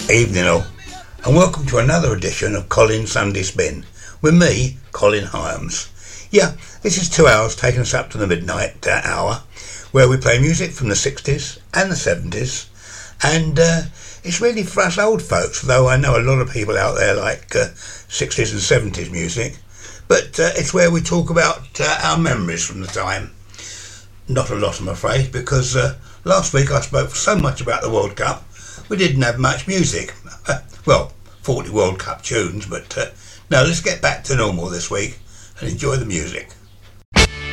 Evening all, and welcome to another edition of Colin Sunday Spin with me, Colin Hyams. Yeah, this is 2 hours taking us up to the midnight hour, where we play music from the 60s and the 70s, and it's really for us old folks, though I know a lot of people out there like 60s and 70s music, but it's where we talk about our memories from the time. Not a lot, I'm afraid, because last week I spoke so much about the World Cup, we didn't have much music. Well, 40 World Cup tunes, but no, let's get back to normal this week and enjoy the music.